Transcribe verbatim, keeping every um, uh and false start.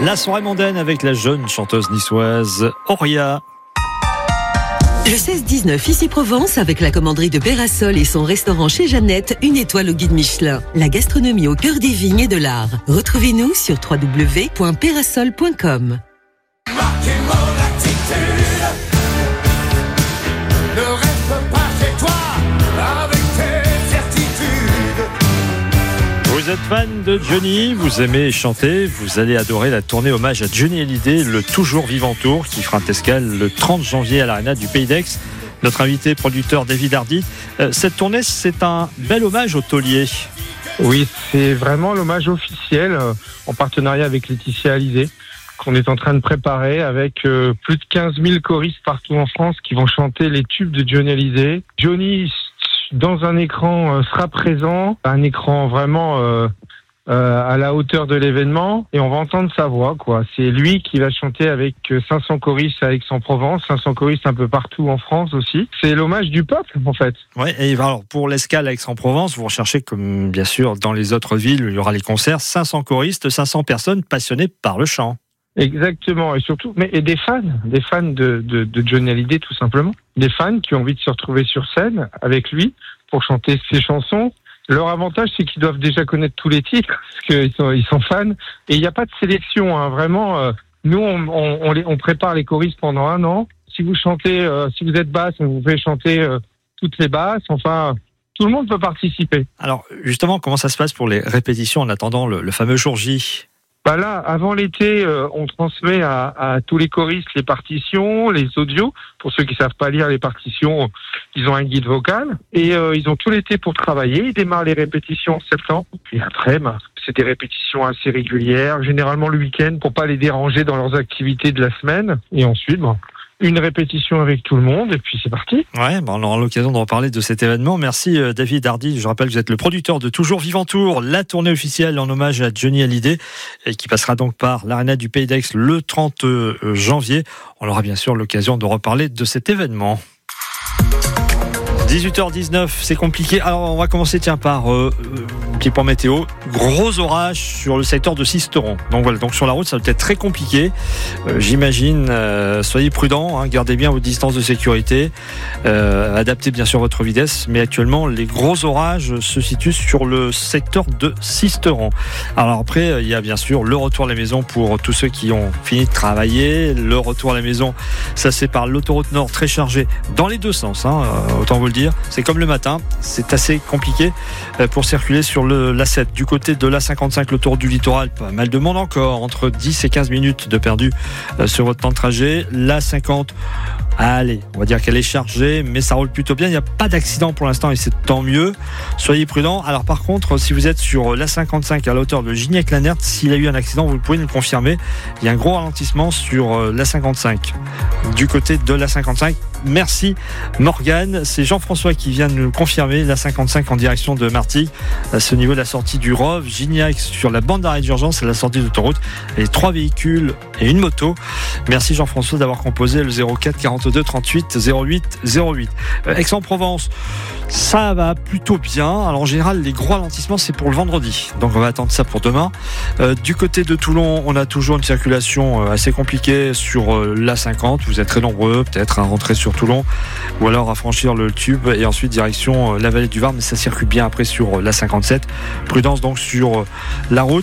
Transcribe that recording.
La soirée mondaine avec la jeune chanteuse niçoise Auria. Le seize dix-neuf, ici Provence, avec la commanderie de Pérasol et son restaurant chez Jeannette, une étoile au guide Michelin. La gastronomie au cœur des vignes et de l'art. Retrouvez-nous sur w w w point pérasol point com. Vous êtes fan de Johnny, vous aimez chanter, vous allez adorer la tournée hommage à Johnny Hallyday, le Toujours Vivant Tour, qui fera un escale le trente janvier à l'Arena du Pays d'Aix. Notre invité producteur David Hardy. Euh, cette tournée, c'est un bel hommage au taulier. Oui, c'est vraiment l'hommage officiel euh, en partenariat avec Laetitia Hallyday qu'on est en train de préparer avec euh, plus de quinze mille choristes partout en France qui vont chanter les tubes de Johnny Hallyday. Johnny, dans un écran, euh, sera présent, un écran vraiment euh, euh, à la hauteur de l'événement, et on va entendre sa voix, quoi. C'est lui qui va chanter avec cinq cents choristes à Aix-en-Provence, cinq cents choristes un peu partout en France aussi. C'est l'hommage du peuple, en fait. Ouais, et alors pour l'escale à Aix-en-Provence, vous recherchez, comme bien sûr dans les autres villes, il y aura les concerts, cinq cents choristes, cinq cents personnes passionnées par le chant. Exactement, et surtout, mais et des fans, des fans de, de, de Johnny Hallyday tout simplement, des fans qui ont envie de se retrouver sur scène avec lui pour chanter ses chansons. Leur avantage, c'est qu'ils doivent déjà connaître tous les titres parce qu'ils sont, ils sont fans, et il n'y a pas de sélection, hein, vraiment. Euh, nous, on, on, on, les, on prépare les choristes pendant un an. Si vous chantez, euh, si vous êtes basse, on vous fait chanter euh, toutes les basses. Enfin, tout le monde peut participer. Alors justement, comment ça se passe pour les répétitions en attendant le, le fameux jour J ? Bah là, avant l'été, euh, on transmet à, à tous les choristes les partitions, les audios. Pour ceux qui savent pas lire les partitions, ils ont un guide vocal. Et euh, ils ont tout l'été pour travailler. Ils démarrent les répétitions en septembre. Puis après, bah, c'est des répétitions assez régulières, généralement le week-end, pour pas les déranger dans leurs activités de la semaine. Et ensuite, bah, une répétition avec tout le monde, et puis c'est parti. Ouais, bah on aura l'occasion de reparler de cet événement. Merci euh, David Hardy. Je rappelle que vous êtes le producteur de Toujours Vivant Tour, la tournée officielle en hommage à Johnny Hallyday, et qui passera donc par l'Arena du Pays d'Aix le trente janvier. On aura bien sûr l'occasion de reparler de cet événement. dix-huit heures dix-neuf, c'est compliqué. Alors on va commencer tiens par euh, un petit point météo. Gros orage sur le secteur de Sisteron. Donc voilà, donc sur la route ça va être très compliqué. Euh, j'imagine. Euh, soyez prudents, hein, gardez bien vos distances de sécurité, euh, adaptez bien sûr votre vitesse. Mais actuellement les gros orages se situent sur le secteur de Sisteron. Alors après il y a bien sûr le retour à la maison pour tous ceux qui ont fini de travailler. Le retour à la maison, ça c'est par l'autoroute Nord très chargée dans les deux sens. Hein, autant vous le dire. C'est comme le matin, c'est assez compliqué pour circuler sur le, l'A sept. Du côté de l'A cinquante-cinq, l'autoroute du littoral, pas mal de monde encore, entre dix et quinze minutes de perdu sur votre temps de trajet. L'A cinquante, allez, on va dire qu'elle est chargée, mais ça roule plutôt bien. Il n'y a pas d'accident pour l'instant et c'est tant mieux. Soyez prudents. Alors par contre, si vous êtes sur l'A cinquante-cinq à la hauteur de Gignac-Lanert, s'il y a eu un accident, vous pouvez nous le confirmer. Il y a un gros ralentissement sur l'A cinquante-cinq. Du côté de l'A cinquante-cinq, merci Morgane. C'est Jean-François qui vient de nous confirmer l'A cinquante-cinq en direction de Martigues. À ce niveau de la sortie du Rove, Gignac sur la bande d'arrêt d'urgence à la sortie de l'autoroute. Et trois véhicules et une moto. Merci Jean-François d'avoir composé le zéro quatre quarante-deux trente-huit zéro huit zéro huit. Euh, Aix-en-Provence, ça va plutôt bien. Alors en général, les gros ralentissements, c'est pour le vendredi. Donc on va attendre ça pour demain. Euh, du côté de Toulon, on a toujours une circulation assez compliquée sur euh, l'A cinquante. Vous êtes très nombreux, peut-être à rentrer sur Toulon ou alors à franchir le tube et ensuite direction euh, la vallée du Var. Mais ça circule bien après sur euh, l'A cinquante-sept. Prudence donc sur euh, la route.